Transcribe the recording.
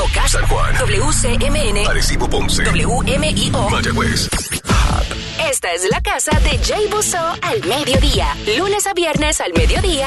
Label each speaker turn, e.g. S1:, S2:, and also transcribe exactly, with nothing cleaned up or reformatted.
S1: San Juan,
S2: W C M N,
S1: Arecibo, Ponce,
S2: W M I O,
S1: Mayagüez.
S2: Esta es la casa de Jay Busso al mediodía. Lunes a viernes al mediodía